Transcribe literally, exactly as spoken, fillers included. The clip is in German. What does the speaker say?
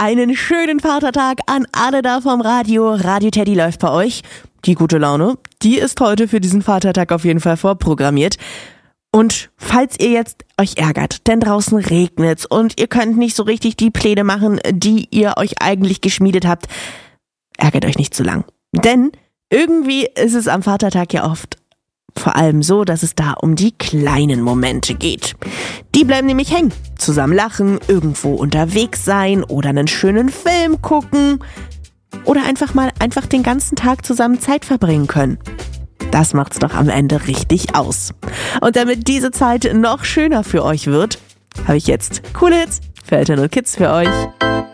einen schönen Vatertag an alle da vom Radio. Radio Teddy läuft bei euch. Die gute Laune, die ist heute für diesen Vatertag auf jeden Fall vorprogrammiert. Und falls ihr jetzt euch ärgert, denn draußen regnet's und ihr könnt nicht so richtig die Pläne machen, die ihr euch eigentlich geschmiedet habt, ärgert euch nicht zu lang. Denn irgendwie ist es am Vatertag ja oft vor allem so, dass es da um die kleinen Momente geht. Die bleiben nämlich hängen. Zusammen lachen, irgendwo unterwegs sein oder einen schönen Film gucken oder einfach mal einfach den ganzen Tag zusammen Zeit verbringen können. Das macht's doch am Ende richtig aus. Und damit diese Zeit noch schöner für euch wird, habe ich jetzt coole Hits für Eltern und Kids für euch.